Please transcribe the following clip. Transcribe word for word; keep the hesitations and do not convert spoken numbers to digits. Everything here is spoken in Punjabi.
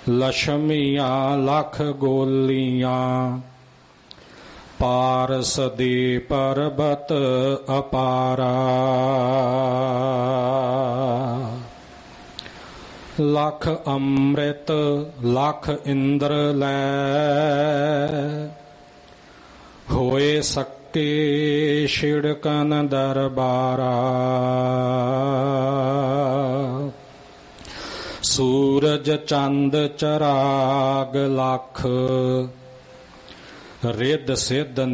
ਲਛਮੀਆਂ ਲੱਖ ਗੋਲੀਆਂ, ਪਾਰਸ ਦੇ ਪਰਬਤ ਅਪਾਰਾ। ਲੱਖ ਅੰਮ੍ਰਿਤ ਲੱਖ ਇੰਦਰ ਲੈ, ਹੋਏ ਸੱਕੇ ਛਿੜਕਨ ਦਰਬਾਰਾ। ਸੂਰਜ ਚੰਦ ਚਰਾਗ ਲੱਖ, ਰਿੱਧ ਸਿੱਧ